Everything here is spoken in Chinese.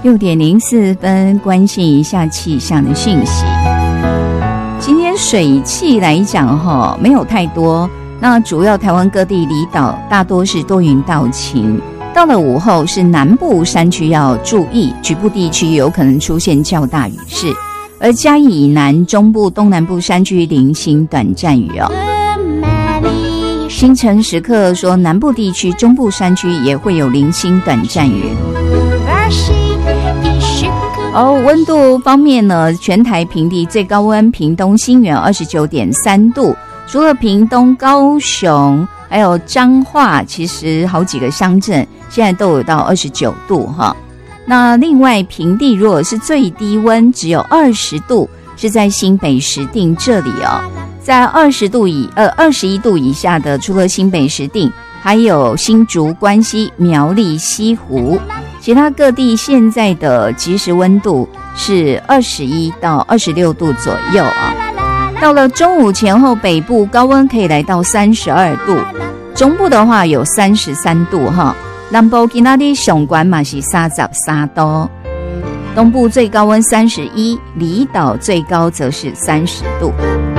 6:04，关心一下气象的讯息。今天水汽来讲没有太多，那主要台湾各地离岛大多是多云到晴。到了午后是南部山区要注意，局部地区有可能出现较大雨势，而嘉义以南、中部、东南部山区零星短暂雨哦。星辰时刻说，南部地区、中部山区也会有零星短暂雨。温度方面呢，全台平地最高温，屏东新园 29.3 度，除了屏东、高雄还有彰化，其实好几个乡镇现在都有到29度哈。那另外平地如果是最低温只有20度，是在新北石碇这里哦。在21度以下的，除了新北石碇，还有新竹、关西、苗栗、西湖，其他各地现在的即时温度是21到26度左右啊。到了中午前后，北部高温可以来到32度，中部的话有33度哈。南部今天的上关嘛是33度，东部最高温31，离岛最高则是30度。